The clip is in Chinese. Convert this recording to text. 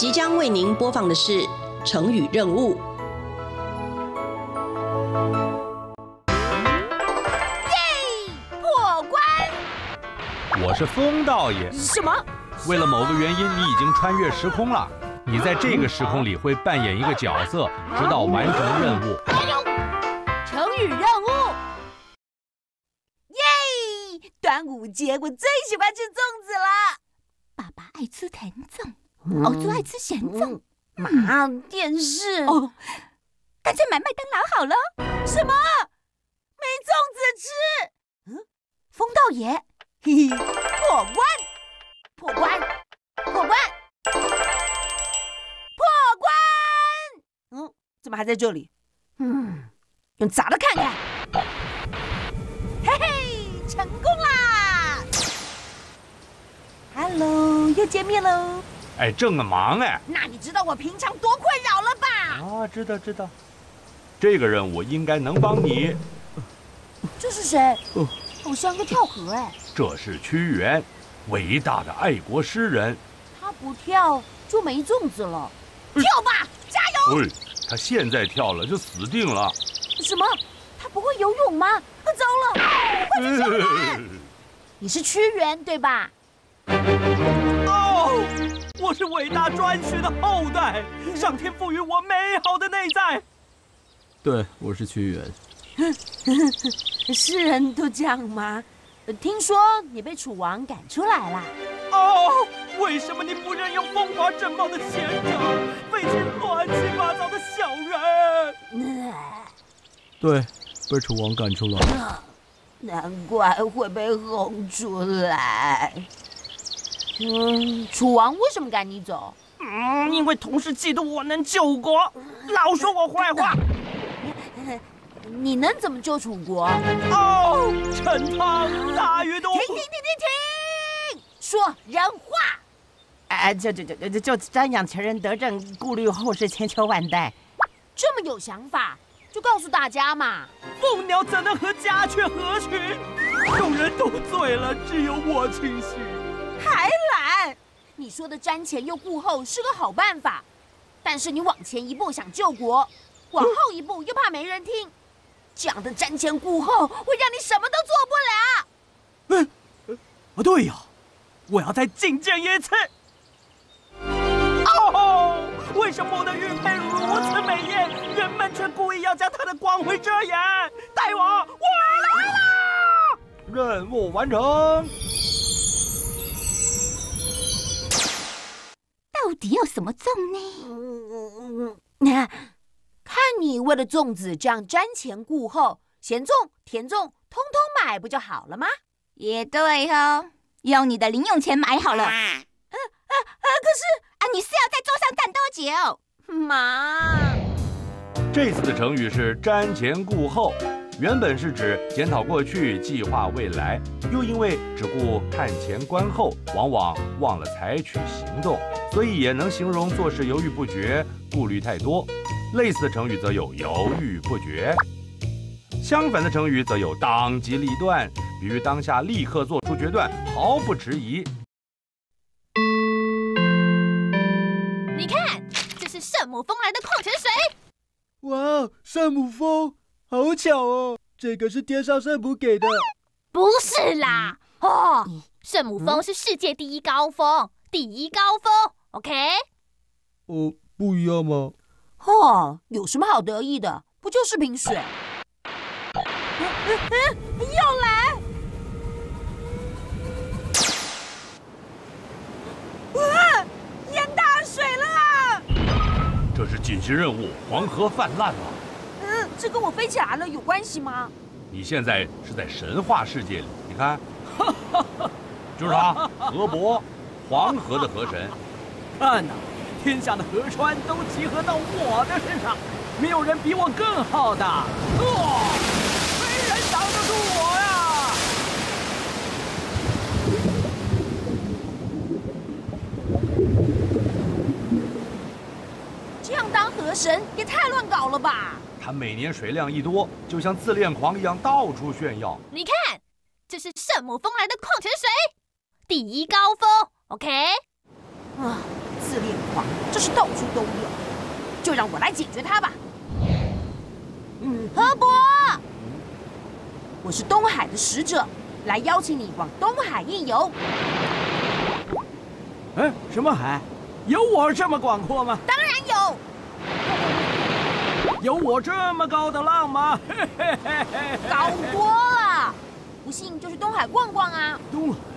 即将为您播放的是成语任务。 破关！ 我是风道爷。 什么？ 为了某个原因，你已经穿越时空了。你在这个时空里会扮演一个角色，直到完成任务。 成语任务！耶！端午节我最喜欢吃粽子了。 爸爸爱吃甜粽，我就爱吃咸粽。 妈，电视哦，干脆买麦当劳好了。 什么？没粽子吃？风道爷，嘿嘿，破关！破关！破关！破关！怎么还在这里？用砸的看看。嘿嘿，成功啦 ！Hello， 又见面喽。 哎，正忙哎。 那你知道我平常多困扰了吧？ 啊，知道。这个任务应该能帮你。 这是谁？好像个跳河哎。 这是屈原，伟大的爱国诗人。 他不跳就没粽子了。跳吧，加油！ 喂，他现在跳了就死定了。 什么？他不会游泳吗？糟了，快去救人！你是屈原对吧？ 哦，我是伟大专许的后代，上天赋予我美好的内在。 对，我是屈原。 是人都这样吗？听说你被楚王赶出来了。 哦，为什么你不任用风华正茂的贤者，废弃乱七八糟的小人？ 对，被楚王赶出来。 难怪会被轰出来。楚王为什么赶你走？ 因为同事嫉妒我能救国，老说我坏话。 你能怎么救楚国？ 哦，陈汤大鱼肚。 停！说人话。 就瞻仰前人德政，顾虑后世千秋万代。 这么有想法，就告诉大家嘛。 凤鸟怎能和鸦雀合群？众人都醉了，只有我清醒。 还懒？你说的瞻前又顾后是个好办法，但是你往前一步想救国，往后一步又怕没人听，这样的瞻前顾后会让你什么都做不了。 对呀，我要再觐见一次。哦，为什么我的玉佩如此美艳，人们却故意要将它的光辉遮掩？大王，我来了！ 任务完成。 到底要什么粽呢？看你为了粽子这样瞻前顾后，咸粽、甜粽通通买不就好了吗？ 也对哦，用你的零用钱买好了。 可是你是要在桌上站多久？ 妈， 这次的成语是瞻前顾后，原本是指检讨过去，计划未来，又因为只顾看前观后，往往忘了采取行动，所以也能形容做事犹豫不决，顾虑太多。类似的成语则有犹豫不决，相反的成语则有当机立断，比喻当下立刻做出决断，毫不迟疑。 你看，这是圣母峰来的矿泉水。 哇，圣母峰，好巧哦！这个是天上圣母给的。 不是啦，圣母峰是世界第一高峰，OK？ 哦，不一样吗？ 有什么好得意的？不就是瓶水？又来！淹大水了啦！ 这是紧急任务，黄河泛滥了。 这跟我飞起来了有关系吗？ 你现在是在神话世界里，你看，就是他，河伯，黄河的河神。 看呐，天下的河川都集合到我的身上，没有人比我更好的。没人挡得住我呀！ 这样当河神也太乱搞了吧！ 他每年水量一多，就像自恋狂一样到处炫耀。 你看，这是圣母峰来的矿泉水，第一高峰 ，OK？ 自恋狂，这是到处都有，就让我来解决它吧。河伯，我是东海的使者，来邀请你往东海一游。 哎，什么海？有我这么广阔吗？ 当然有。 有我这么高的浪吗？ 高多了，不信就去东海逛逛啊。 东海。